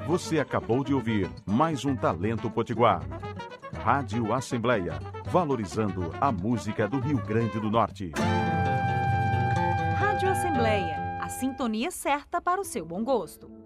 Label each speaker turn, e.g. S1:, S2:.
S1: Você acabou de ouvir mais um Talento Potiguar. Rádio Assembleia, valorizando a música do Rio Grande do Norte.
S2: Rádio Assembleia, a sintonia certa para o seu bom gosto.